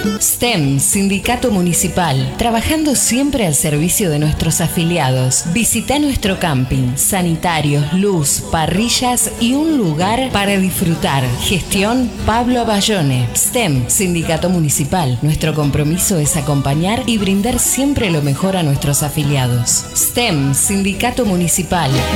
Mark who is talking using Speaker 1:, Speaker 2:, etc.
Speaker 1: STEM, Sindicato Municipal, trabajando siempre al servicio de nuestros afiliados. Visita nuestro camping, sanitarios, luz, parrillas y un lugar para disfrutar. Gestión Pablo Abayone. STEM, Sindicato Municipal. Nuestro compromiso es acompañar y brindar siempre lo mejor a nuestros afiliados. STEM, Sindicato Municipal.